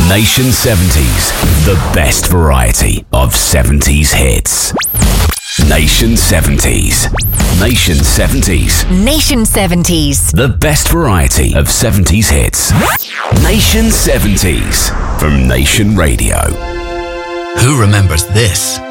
Nation 70s, the best variety of 70s hits. Nation 70s. Nation 70s. Nation 70s. The best variety of 70s hits. Nation 70s from Nation Radio. Who remembers this?